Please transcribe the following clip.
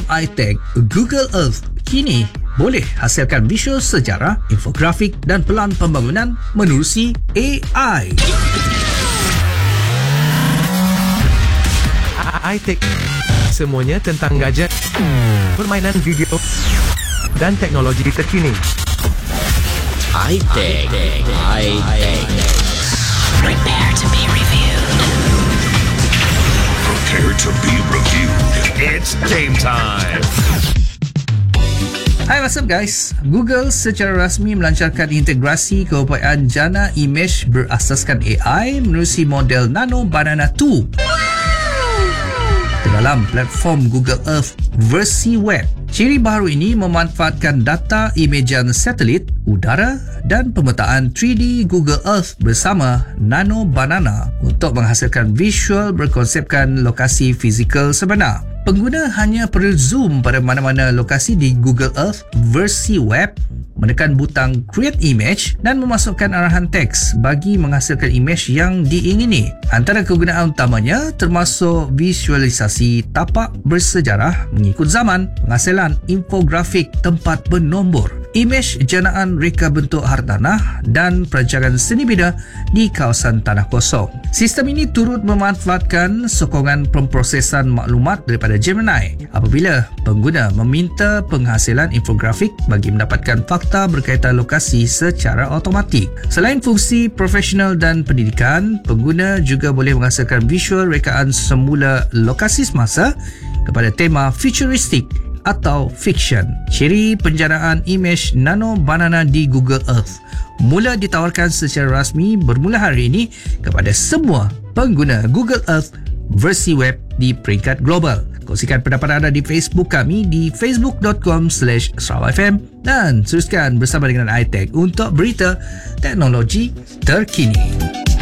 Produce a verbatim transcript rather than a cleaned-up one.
iTech, Google Earth kini boleh hasilkan visual sejarah, infografik dan pelan pembangunan menerusi A I. iTech, semuanya tentang gadget, permainan video dan teknologi terkini. iTech, iTech. Prepare to be reviewed. Prepare to be reviewed. It's game time. Hai, what's up guys? Google secara rasmi melancarkan integrasi keupayaan jana imej berasaskan A I menerusi model Nano Banana dua dalam platform Google Earth versi web. Ciri baru ini memanfaatkan data imejan satelit, udara dan pemetaan tiga D Google Earth bersama Nano Banana untuk menghasilkan visual berkonsepkan lokasi fizikal sebenar. Pengguna hanya perlu zoom pada mana-mana lokasi di Google Earth versi web, menekan butang Create Image dan memasukkan arahan teks bagi menghasilkan imej yang diingini. Antara kegunaan utamanya termasuk visualisasi tapak bersejarah mengikut zaman, penghasilan infografik tempat bernombor, imej janaan reka bentuk hartanah dan perancangan seni bina di kawasan tanah kosong. Sistem ini turut memanfaatkan sokongan pemprosesan maklumat daripada Gemini apabila pengguna meminta penghasilan infografik bagi mendapatkan fakta berkaitan lokasi secara automatik. Selain fungsi profesional dan pendidikan, pengguna juga boleh menghasilkan visual rekaan semula lokasi semasa kepada tema futuristik atau fiction. Ciri penjanaan imej Nano Banana di Google Earth mula ditawarkan secara rasmi bermula hari ini kepada semua pengguna Google Earth versi web di peringkat global. Kongsikan pendapat anda di Facebook kami di facebook dot com slash sarawak f m dan teruskan bersama dengan iTech untuk berita teknologi terkini.